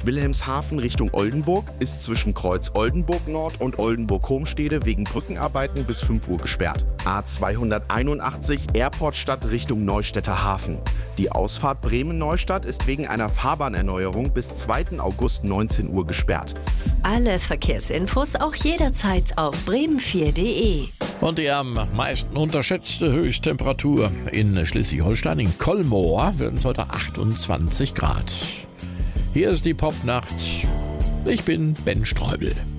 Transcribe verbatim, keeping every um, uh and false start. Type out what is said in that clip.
Wilhelmshaven Richtung Oldenburg ist zwischen Kreuz Oldenburg Nord und Oldenburg-Homstede wegen Brückenarbeiten bis fünf Uhr gesperrt. A zweihunderteinundachtzig Airportstadt Richtung Neustädter Hafen. Die Ausfahrt Bremen-Neustadt ist wegen einer Fahrbahnerneuerung bis zweiten August neunzehn Uhr gesperrt. Alle Verkehrsinfos auch jederzeit auf bremen vier punkt de. Und die am meisten unterschätzte Höchsttemperatur in Schleswig-Holstein, in Kolmar, werden es heute achtundzwanzig Grad. Hier ist die Popnacht. Ich bin Ben Streubel.